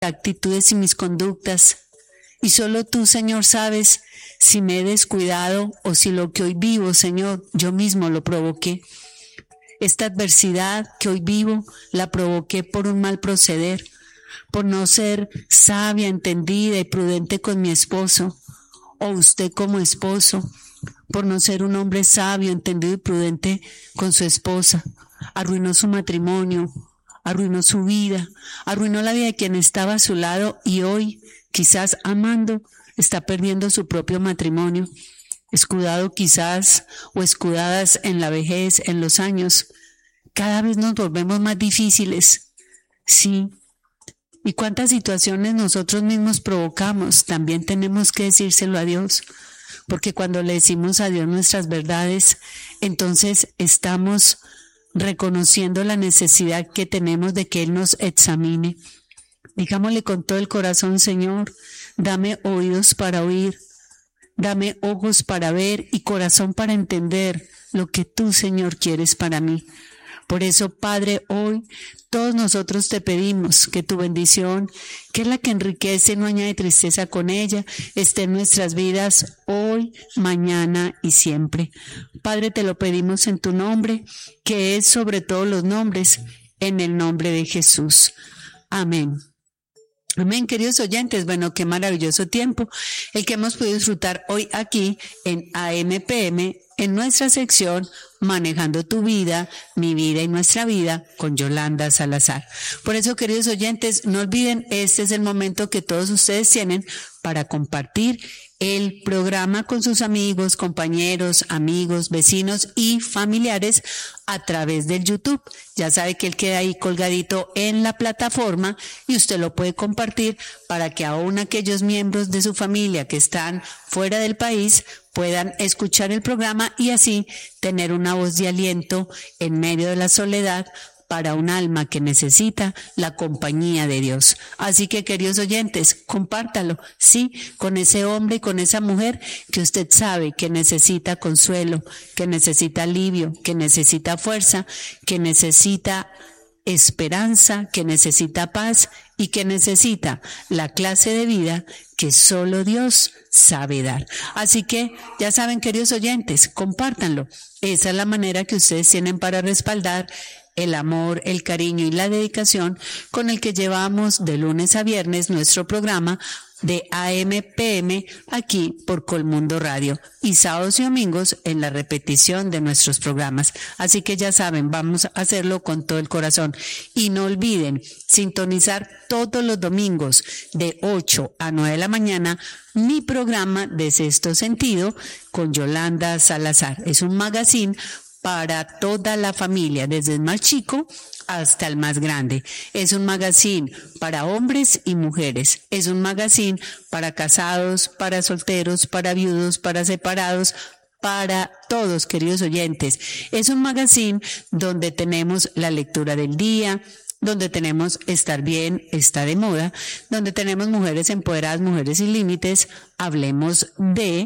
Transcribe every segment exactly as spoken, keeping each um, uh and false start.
actitudes y mis conductas. Y solo tú, Señor, sabes si me he descuidado o si lo que hoy vivo, Señor, yo mismo lo provoqué. Esta adversidad que hoy vivo la provoqué por un mal proceder, por no ser sabia, entendida y prudente con mi esposo, o usted como esposo, por no ser un hombre sabio, entendido y prudente con su esposa. Arruinó su matrimonio, arruinó su vida, arruinó la vida de quien estaba a su lado y hoy, quizás amando, está perdiendo su propio matrimonio, escudado quizás o escudadas en la vejez, en los años. Cada vez nos volvemos más difíciles. Sí. ¿Y cuántas situaciones nosotros mismos provocamos? También tenemos que decírselo a Dios, porque cuando le decimos a Dios nuestras verdades, entonces estamos reconociendo la necesidad que tenemos de que Él nos examine. Digámosle con todo el corazón: Señor, dame oídos para oír, dame ojos para ver y corazón para entender lo que tú, Señor, quieres para mí. Por eso, Padre, hoy todos nosotros te pedimos que tu bendición, que es la que enriquece, no añade tristeza con ella, esté en nuestras vidas hoy, mañana y siempre. Padre, te lo pedimos en tu nombre, que es sobre todos los nombres, en el nombre de Jesús. Amén. Amén, queridos oyentes. Bueno, qué maravilloso tiempo el que hemos podido disfrutar hoy aquí en A M P M, en nuestra sección Manejando tu vida, mi vida y nuestra vida, con Yolanda Salazar. Por eso, queridos oyentes, no olviden, este es el momento que todos ustedes tienen para compartir el programa con sus amigos, compañeros, amigos, vecinos y familiares a través del YouTube. Ya sabe que él queda ahí colgadito en la plataforma y usted lo puede compartir para que aún aquellos miembros de su familia que están fuera del país puedan escuchar el programa y así tener una voz de aliento en medio de la soledad para un alma que necesita la compañía de Dios. Así que, queridos oyentes, compártalo, sí, con ese hombre y con esa mujer que usted sabe que necesita consuelo, que necesita alivio, que necesita fuerza, que necesita esperanza, que necesita paz y que necesita la clase de vida que solo Dios sabe dar. Así que ya saben, queridos oyentes, compártanlo. Esa es la manera que ustedes tienen para respaldar el amor, el cariño y la dedicación con el que llevamos de lunes a viernes nuestro programa de A M P M aquí por Colmundo Radio y sábados y domingos en la repetición de nuestros programas. Así que ya saben, vamos a hacerlo con todo el corazón. Y no olviden sintonizar todos los domingos de ocho a nueve de la mañana mi programa de Sexto Sentido con Yolanda Salazar. Es un magazine para toda la familia, desde el más chico hasta el más grande. Es un magazine para hombres y mujeres. Es un magazine para casados, para solteros, para viudos, para separados, para todos, queridos oyentes. Es un magazine donde tenemos la lectura del día, donde tenemos Estar Bien, Está de Moda, donde tenemos Mujeres Empoderadas, Mujeres Sin Límites, Hablemos de,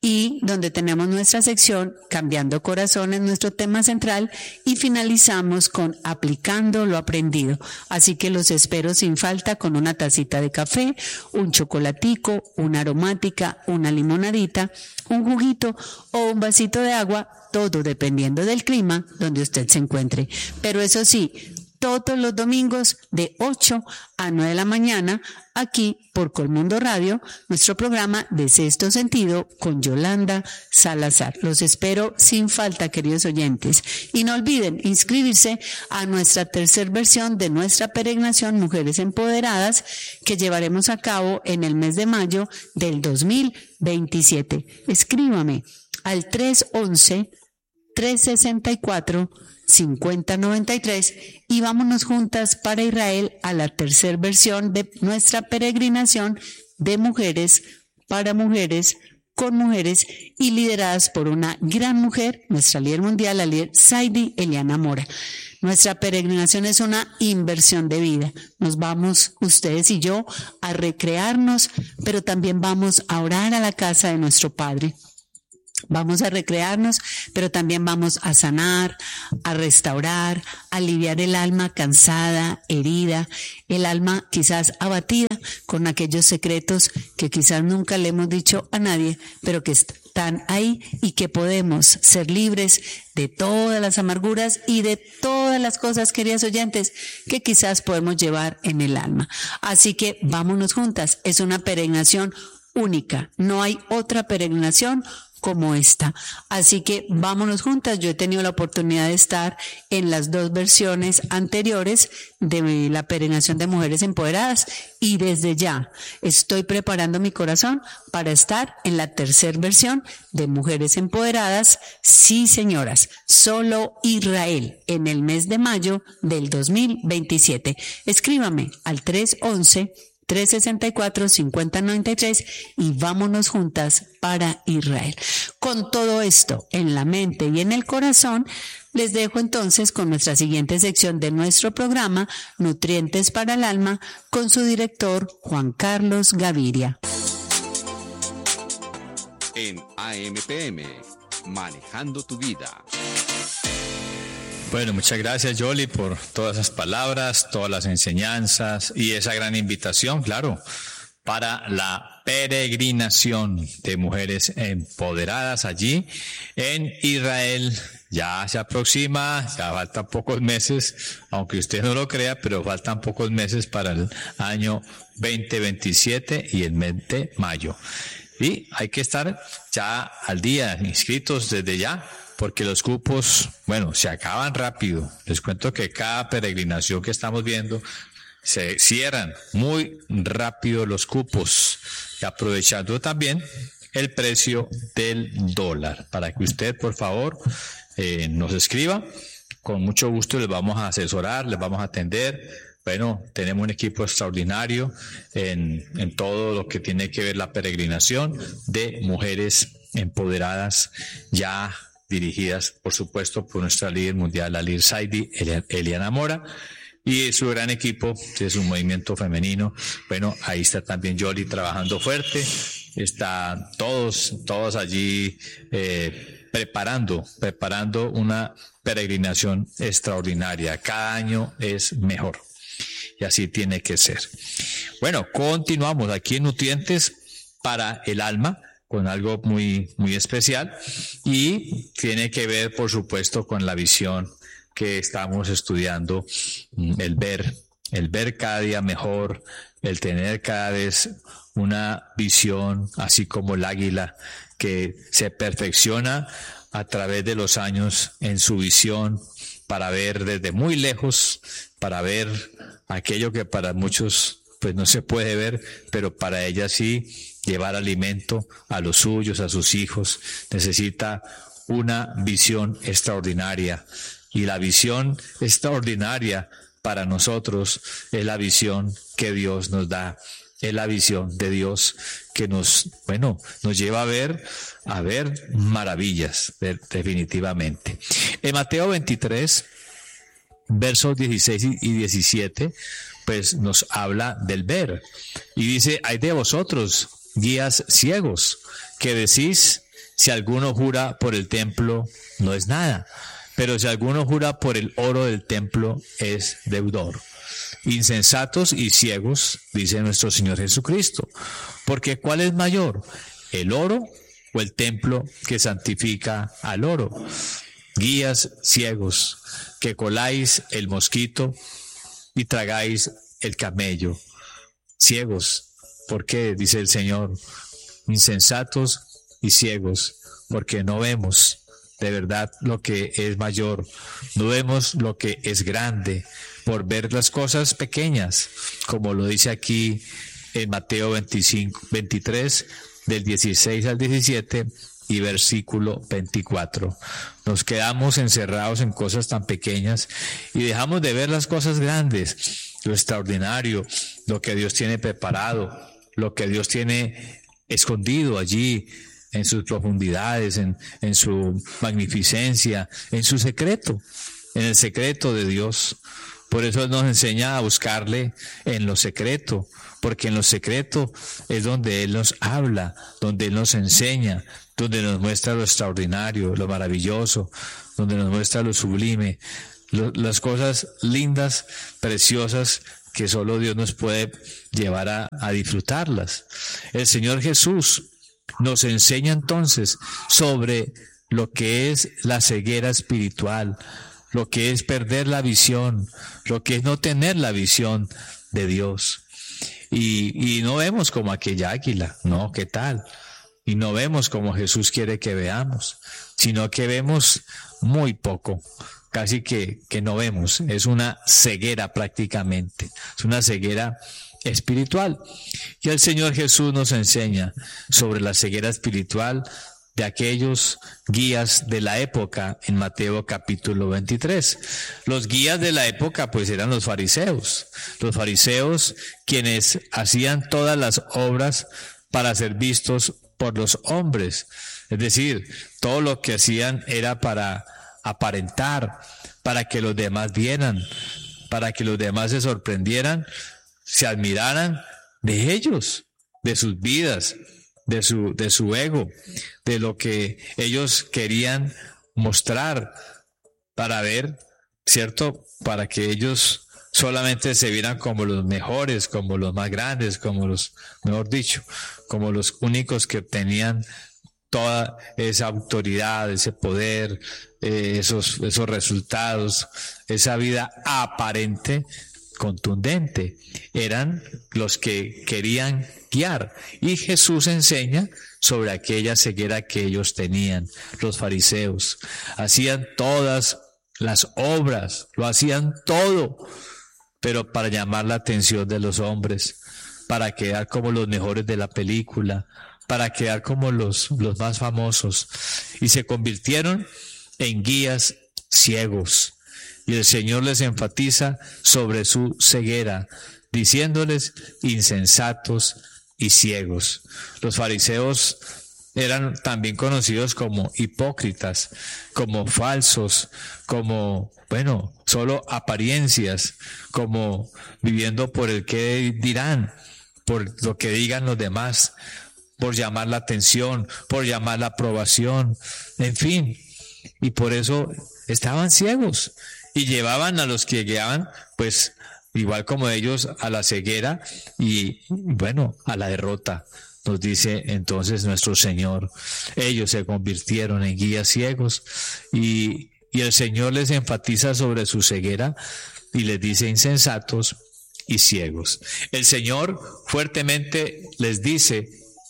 y donde tenemos nuestra sección Cambiando Corazones, nuestro tema central, y finalizamos con Aplicando lo Aprendido. Así que los espero sin falta con una tacita de café, un chocolatico, una aromática, una limonadita, un juguito o un vasito de agua, todo dependiendo del clima donde usted se encuentre. Pero eso sí, todos los domingos de ocho a nueve de la mañana, aquí por Colmundo Radio, nuestro programa de Sexto Sentido con Yolanda Salazar. Los espero sin falta, queridos oyentes. Y no olviden inscribirse a nuestra tercera versión de nuestra peregrinación Mujeres Empoderadas, que llevaremos a cabo en el mes de mayo del dos mil veintisiete. Escríbame al tres once, tres sesenta y cuatro, cincuenta noventa y tres y vámonos juntas para Israel a la tercera versión de nuestra peregrinación de mujeres para mujeres con mujeres y lideradas por una gran mujer, nuestra líder mundial, la líder Saidi Eliana Mora. Nuestra peregrinación es una inversión de vida. Nos vamos, ustedes y yo, a recrearnos, pero también vamos a orar a la casa de nuestro Padre. Vamos a recrearnos, pero también vamos a sanar, a restaurar, a aliviar el alma cansada, herida, el alma quizás abatida con aquellos secretos que quizás nunca le hemos dicho a nadie, pero que están ahí y que podemos ser libres de todas las amarguras y de todas las cosas, queridas oyentes, que quizás podemos llevar en el alma. Así que vámonos juntas, es una peregrinación única, no hay otra peregrinación como esta. Así que vámonos juntas. Yo he tenido la oportunidad de estar en las dos versiones anteriores de la peregrinación de mujeres empoderadas y desde ya estoy preparando mi corazón para estar en la tercera versión de mujeres empoderadas. Sí, señoras, solo Israel en el mes de mayo del dos mil veintisiete. Escríbame al tres once, tres sesenta y cuatro, cincuenta noventa y tres y vámonos juntas para Israel. Con todo esto en la mente y en el corazón, les dejo entonces con nuestra siguiente sección de nuestro programa, Nutrientes para el Alma, con su director Juan Carlos Gaviria. En A M P M, Manejando tu Vida. Bueno, muchas gracias, Yoli, por todas esas palabras, todas las enseñanzas y esa gran invitación, claro, para la peregrinación de mujeres empoderadas allí en Israel. Ya se aproxima, ya faltan pocos meses, aunque usted no lo crea, pero faltan pocos meses para el año veinte veintisiete y el mes de mayo. Y hay que estar ya al día, inscritos desde ya, porque los cupos, bueno, se acaban rápido. Les cuento que cada peregrinación que estamos viendo, se cierran muy rápido los cupos. Y aprovechando también el precio del dólar, para que usted, por favor, eh, nos escriba. Con mucho gusto les vamos a asesorar, les vamos a atender. Bueno, tenemos un equipo extraordinario en, en todo lo que tiene que ver la peregrinación de mujeres empoderadas, ya dirigidas, por supuesto, por nuestra líder mundial, la líder Saidi, Eliana Mora, y su gran equipo de su movimiento femenino. Bueno, ahí está también Yoli trabajando fuerte, están todos, todos allí eh, preparando, preparando una peregrinación extraordinaria. Cada año es mejor. Y así tiene que ser. Bueno, continuamos aquí en Nutrientes para el Alma, con algo muy, muy especial, y tiene que ver, por supuesto, con la visión que estamos estudiando, el ver, el ver cada día mejor, el tener cada vez una visión, así como el águila, que se perfecciona a través de los años en su visión, para ver desde muy lejos, para ver aquello que para muchos pues no se puede ver, pero para ella sí, llevar alimento a los suyos, a sus hijos, necesita una visión extraordinaria. Y la visión extraordinaria para nosotros es la visión que Dios nos da, es la visión de Dios que nos, bueno, nos lleva a ver, a ver maravillas, definitivamente. En Mateo veintitrés, versos dieciséis y diecisiete, pues nos habla del ver. Y dice, ay de vosotros, guías ciegos, que decís, si alguno jura por el templo, no es nada, pero si alguno jura por el oro del templo, es deudor. Insensatos y ciegos, dice nuestro Señor Jesucristo, porque ¿cuál es mayor, el oro o el templo que santifica al oro? Guías ciegos, que coláis el mosquito y tragáis el camello. Ciegos, ¿por qué? Dice el Señor. Insensatos y ciegos, porque no vemos de verdad lo que es mayor, no vemos lo que es grande, por ver las cosas pequeñas, como lo dice aquí en Mateo veinticinco, veintitrés, del dieciséis al diecisiete y versículo veinticuatro. Nos quedamos encerrados en cosas tan pequeñas y dejamos de ver las cosas grandes, lo extraordinario, lo que Dios tiene preparado, lo que Dios tiene escondido allí en sus profundidades, en, en su magnificencia, en su secreto, en el secreto de Dios. Por eso Él nos enseña a buscarle en lo secreto, porque en lo secreto es donde Él nos habla, donde Él nos enseña, donde nos muestra lo extraordinario, lo maravilloso, donde nos muestra lo sublime, lo, las cosas lindas, preciosas, que solo Dios nos puede llevar a, a disfrutarlas. El Señor Jesús nos enseña entonces sobre lo que es la ceguera espiritual, lo que es perder la visión, lo que es no tener la visión de Dios. Y, y no vemos como aquella águila, no, ¿qué tal? Y no vemos como Jesús quiere que veamos, sino que vemos muy poco, casi que, que no vemos. Es una ceguera prácticamente, es una ceguera espiritual. Y el Señor Jesús nos enseña sobre la ceguera espiritual de aquellos guías de la época en Mateo capítulo veintitrés. Los guías de la época pues eran los fariseos, los fariseos quienes hacían todas las obras para ser vistos por los hombres, es decir, todo lo que hacían era para aparentar, para que los demás vieran, para que los demás se sorprendieran, se admiraran de ellos, de sus vidas, de su, de su ego, de lo que ellos querían mostrar para ver, ¿cierto? Para que ellos solamente se vieran como los mejores, como los más grandes, como los, mejor dicho, como los únicos que tenían toda esa autoridad, ese poder, eh, esos, esos resultados, esa vida aparente, contundente. Eran los que querían guiar. Y Jesús enseña sobre aquella ceguera que ellos tenían, los fariseos. Hacían todas las obras, lo hacían todo, pero para llamar la atención de los hombres, para quedar como los mejores de la película, para quedar como los, los más famosos, y se convirtieron en guías ciegos. Y el Señor les enfatiza sobre su ceguera, diciéndoles insensatos y ciegos. Los fariseos eran también conocidos como hipócritas, como falsos, como, bueno, solo apariencias, como viviendo por el que dirán, por lo que digan los demás, por llamar la atención, por llamar la aprobación, en fin. Y por eso estaban ciegos y llevaban a los que guiaban, pues, igual como ellos, a la ceguera y, bueno, a la derrota. Nos dice entonces nuestro Señor. Ellos se convirtieron en guías ciegos y, y el Señor les enfatiza sobre su ceguera y les dice insensatos y ciegos. El Señor fuertemente les dice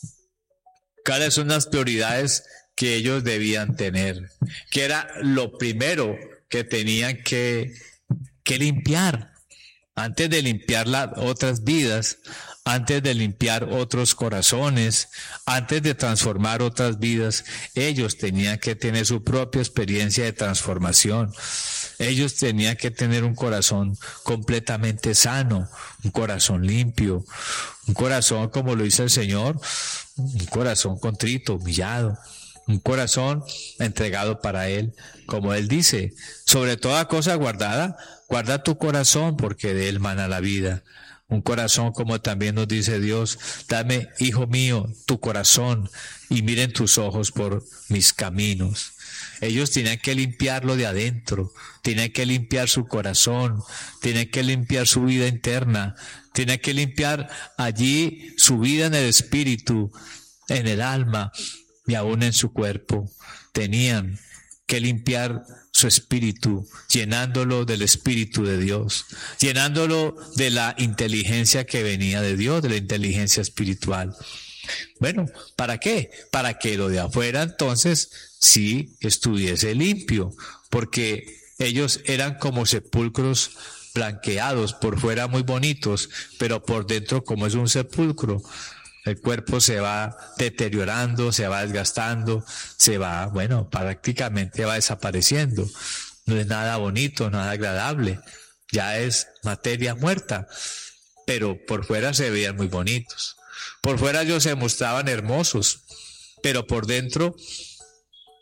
cuáles son las prioridades que ellos debían tener, que era lo primero que tenían que, que limpiar. Antes de limpiar las otras vidas, antes de limpiar otros corazones, antes de transformar otras vidas, ellos tenían que tener su propia experiencia de transformación. Ellos tenían que tener un corazón completamente sano, un corazón limpio, un corazón como lo dice el Señor, un corazón contrito, humillado, un corazón entregado para Él, como Él dice, sobre toda cosa guardada, guarda tu corazón porque de él mana la vida. Un corazón como también nos dice Dios, dame, hijo mío, tu corazón y miren tus ojos por mis caminos. Ellos tenían que limpiarlo de adentro, tenían que limpiar su corazón, tenían que limpiar su vida interna, tenían que limpiar allí su vida en el espíritu, en el alma y aún en su cuerpo. Tenían que limpiar su espíritu, llenándolo del Espíritu de Dios, llenándolo de la inteligencia que venía de Dios, de la inteligencia espiritual. Bueno, ¿para qué? Para que lo de afuera entonces sí estuviese limpio, porque ellos eran como sepulcros blanqueados, por fuera muy bonitos, pero por dentro como es un sepulcro. El cuerpo se va deteriorando, se va desgastando, se va, bueno, prácticamente va desapareciendo. No es nada bonito, nada agradable. Ya es materia muerta. Pero por fuera se veían muy bonitos. Por fuera ellos se mostraban hermosos, pero por dentro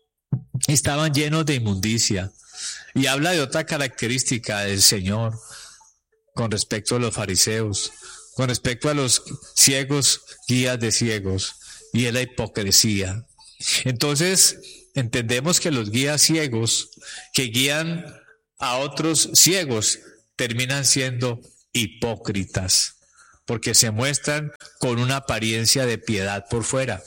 estaban llenos de inmundicia. Y habla de otra característica del Señor. con respecto a los fariseos, con respecto a los ciegos, guías de ciegos, y es la hipocresía. Entonces, entendemos que los guías ciegos que guían a otros ciegos terminan siendo hipócritas, porque se muestran con una apariencia de piedad por fuera.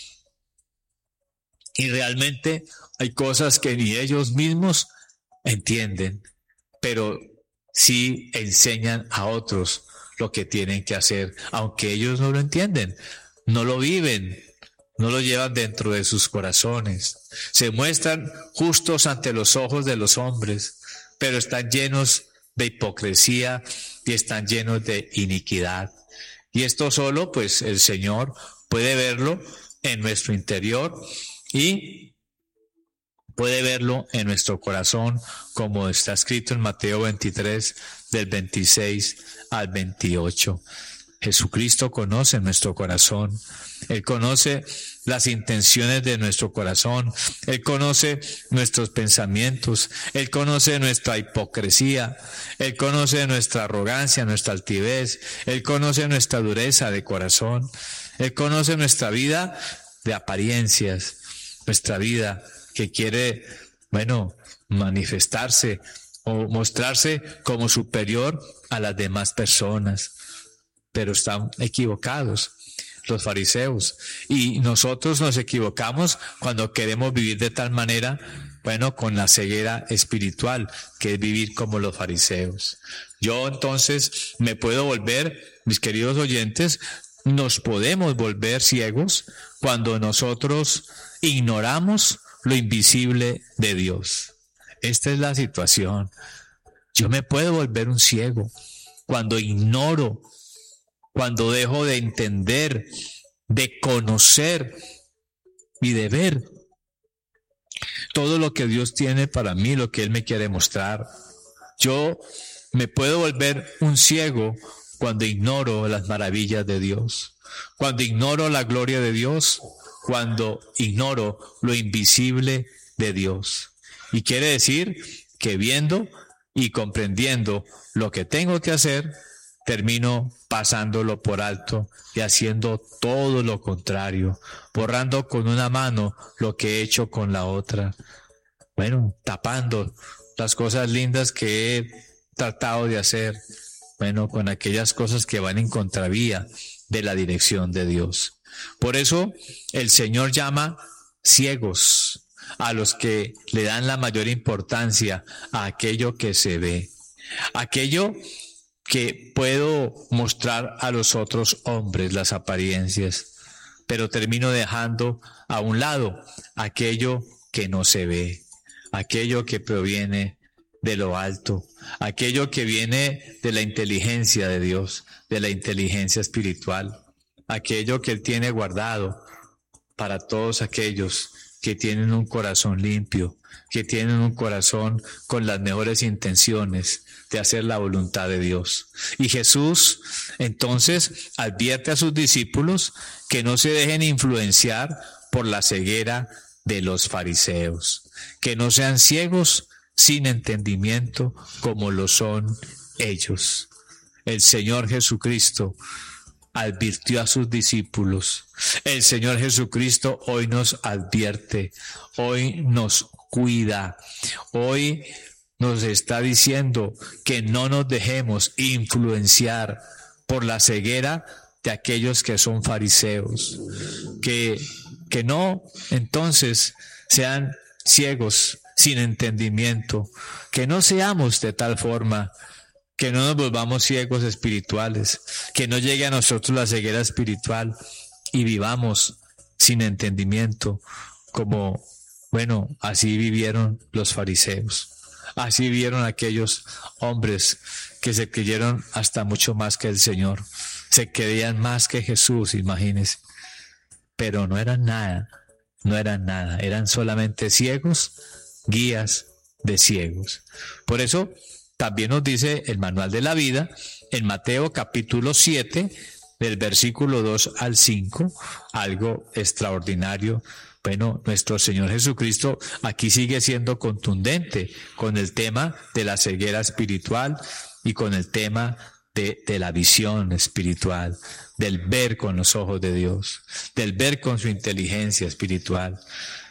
Y realmente hay cosas que ni ellos mismos entienden, pero sí enseñan a otros lo que tienen que hacer, aunque ellos no lo entienden, no lo viven, no lo llevan dentro de sus corazones. Se muestran justos ante los ojos de los hombres, pero están llenos de hipocresía y están llenos de iniquidad. Y esto solo, pues, el Señor puede verlo en nuestro interior y puede verlo en nuestro corazón, como está escrito en Mateo veintitrés, del veintiséis al veintiocho. Jesucristo conoce nuestro corazón. Él conoce las intenciones de nuestro corazón. Él conoce nuestros pensamientos. Él conoce nuestra hipocresía. Él conoce nuestra arrogancia, nuestra altivez. Él conoce nuestra dureza de corazón. Él conoce nuestra vida de apariencias. Nuestra vida que quiere, bueno, manifestarse o mostrarse como superior a las demás personas. Pero están equivocados los fariseos, y nosotros nos equivocamos cuando queremos vivir de tal manera, bueno, con la ceguera espiritual, que es vivir como los fariseos. Yo entonces me puedo volver, mis queridos oyentes, nos podemos volver ciegos cuando nosotros ignoramos lo invisible de Dios. Esta es la situación. Yo me puedo volver un ciego cuando ignoro, cuando dejo de entender, de conocer y de ver todo lo que Dios tiene para mí, lo que Él me quiere mostrar. Yo me puedo volver un ciego cuando ignoro las maravillas de Dios, cuando ignoro la gloria de Dios, cuando ignoro lo invisible de Dios. Y quiere decir que viendo y comprendiendo lo que tengo que hacer, termino pasándolo por alto y haciendo todo lo contrario, borrando con una mano lo que he hecho con la otra. Bueno, tapando las cosas lindas que he tratado de hacer, bueno, con aquellas cosas que van en contravía de la dirección de Dios. Por eso el Señor llama ciegos a los que le dan la mayor importancia a aquello que se ve, aquello que puedo mostrar a los otros hombres, las apariencias, pero termino dejando a un lado aquello que no se ve, aquello que proviene de lo alto, aquello que viene de la inteligencia de Dios, de la inteligencia espiritual, aquello que Él tiene guardado para todos aquellos que tienen un corazón limpio, que tienen un corazón con las mejores intenciones de hacer la voluntad de Dios. Y Jesús entonces advierte a sus discípulos que no se dejen influenciar por la ceguera de los fariseos, que no sean ciegos sin entendimiento como lo son ellos. El Señor Jesucristo advirtió a sus discípulos. El Señor Jesucristo hoy nos advierte, hoy nos cuida, hoy nos está diciendo que no nos dejemos influenciar por la ceguera de aquellos que son fariseos, que, que no entonces sean ciegos sin entendimiento, que no seamos de tal forma que no nos volvamos ciegos espirituales, que no llegue a nosotros la ceguera espiritual y vivamos sin entendimiento, como, bueno, así vivieron los fariseos, así vivieron aquellos hombres que se creyeron hasta mucho más que el Señor, se creían más que Jesús, imagínense, pero no eran nada, no eran nada, eran solamente ciegos, guías de ciegos. Por eso también nos dice el Manual de la Vida en Mateo capítulo siete, del versículo dos al cinco, algo extraordinario. Bueno, nuestro Señor Jesucristo aquí sigue siendo contundente con el tema de la ceguera espiritual y con el tema de, de la visión espiritual, del ver con los ojos de Dios, del ver con su inteligencia espiritual.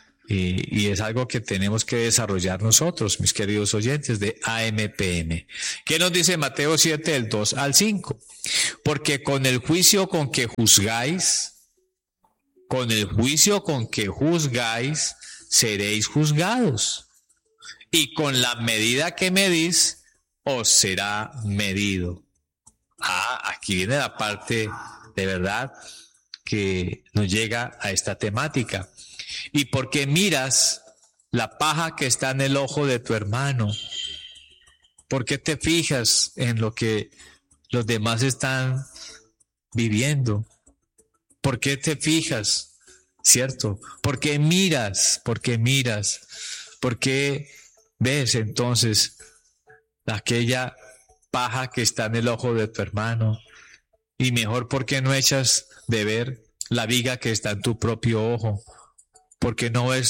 Y, y es algo que tenemos que desarrollar nosotros, mis queridos oyentes de A M P M. ¿Qué nos dice Mateo siete, del dos al cinco? Porque con el juicio con que juzgáis, con el juicio con que juzgáis, seréis juzgados. Y con la medida que medís, os será medido. Ah, aquí viene la parte de verdad que nos llega a esta temática. Y porque miras la paja que está en el ojo de tu hermano, ¿por qué te fijas en lo que los demás están viviendo? ¿Por qué te fijas? ¿Cierto? ¿Por qué miras? ¿Por qué miras? ¿Por qué ves entonces aquella paja que está en el ojo de tu hermano? Y mejor, ¿por qué no echas de ver la viga que está en tu propio ojo? Porque no ves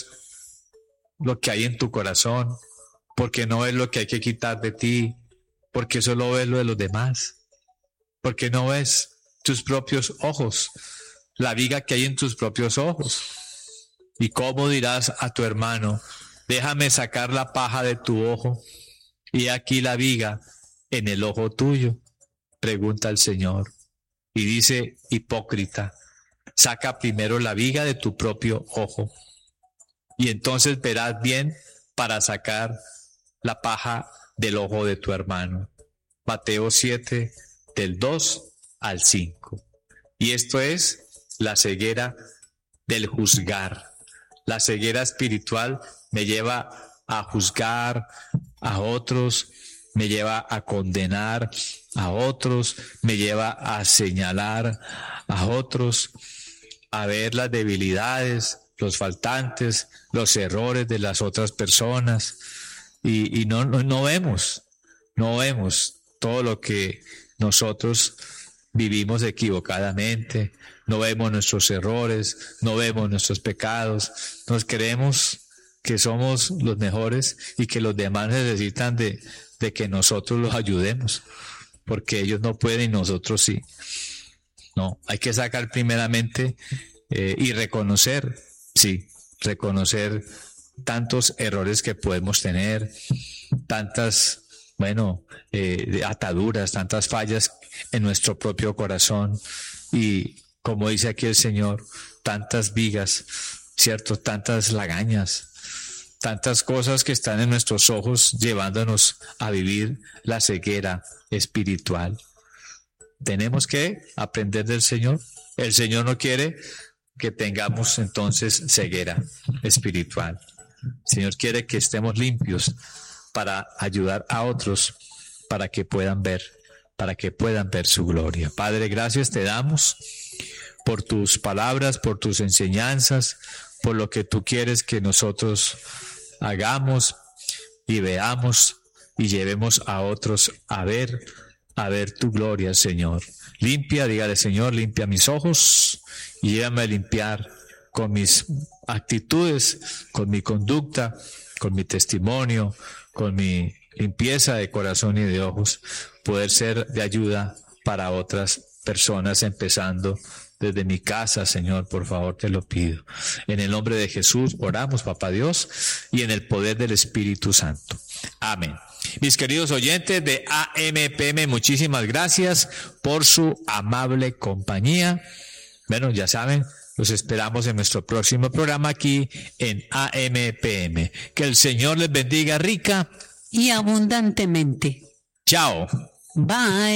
lo que hay en tu corazón, porque no ves lo que hay que quitar de ti, porque solo ves lo de los demás, porque no ves tus propios ojos, la viga que hay en tus propios ojos. ¿Y cómo dirás a tu hermano, déjame sacar la paja de tu ojo, y aquí la viga en el ojo tuyo? Pregunta el Señor. Y dice, hipócrita, saca primero la viga de tu propio ojo, y entonces verás bien para sacar la paja del ojo de tu hermano. Mateo siete, del dos al cinco. Y esto es la ceguera del juzgar. La ceguera espiritual me lleva a juzgar a otros, me lleva a condenar a otros, me lleva a señalar a otros, a ver las debilidades, los faltantes, los errores de las otras personas, y, y no, no, no vemos, no vemos todo lo que nosotros vivimos equivocadamente, no vemos nuestros errores, no vemos nuestros pecados, nos creemos que somos los mejores y que los demás necesitan de, de que nosotros los ayudemos, porque ellos no pueden y nosotros sí. No, hay que sacar primeramente eh, y reconocer, sí, reconocer tantos errores que podemos tener, tantas, bueno, eh, ataduras, tantas fallas en nuestro propio corazón, y como dice aquí el Señor, tantas vigas, ¿cierto? Tantas lagañas, tantas cosas que están en nuestros ojos llevándonos a vivir la ceguera espiritual. Tenemos que aprender del Señor. El Señor no quiere que tengamos entonces ceguera espiritual. El Señor quiere que estemos limpios para ayudar a otros, para que puedan ver, para que puedan ver su gloria. Padre, gracias te damos por tus palabras, por tus enseñanzas, por lo que tú quieres que nosotros hagamos y veamos y llevemos a otros a ver, a ver tu gloria, Señor. Limpia, dígale, Señor, limpia mis ojos y llévame a limpiar con mis actitudes, con mi conducta, con mi testimonio, con mi limpieza de corazón y de ojos, poder ser de ayuda para otras personas, empezando desde mi casa, Señor, por favor te lo pido. En el nombre de Jesús oramos, Papá Dios, y en el poder del Espíritu Santo. Amén. Mis queridos oyentes de A M P M, muchísimas gracias por su amable compañía. Bueno, ya saben, los esperamos en nuestro próximo programa aquí en A M P M. Que el Señor les bendiga rica y abundantemente. Chao. Bye.